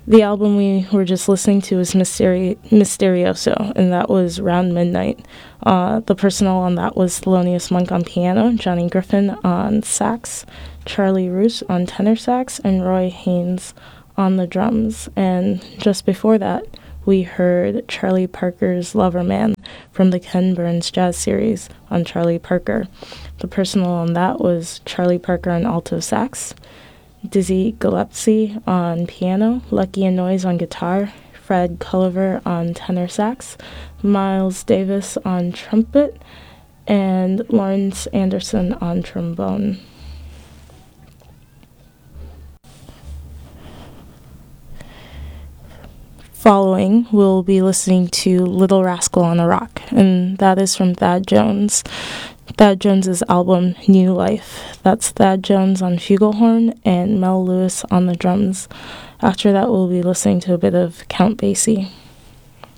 The album we were just listening to was Mysterioso, and that was Round Midnight. The personal on that was Thelonious Monk on piano, Johnny Griffin on sax, Charlie Roos on tenor sax, and Roy Haynes on the drums. And just before that, we heard Charlie Parker's Lover Man from the Ken Burns Jazz Series on Charlie Parker. The personal on that was Charlie Parker on alto sax, Dizzy Gillespie on piano, Lucky and Noise on guitar, Fred Culliver on tenor sax, Miles Davis on trumpet, and Lawrence Anderson on trombone. Following, we'll be listening to Little Rascal on a Rock, and that is from Thad Jones. Thad Jones's album New Life. That's Thad Jones on flugelhorn and Mel Lewis on the drums. After that, we'll be listening to a bit of Count Basie.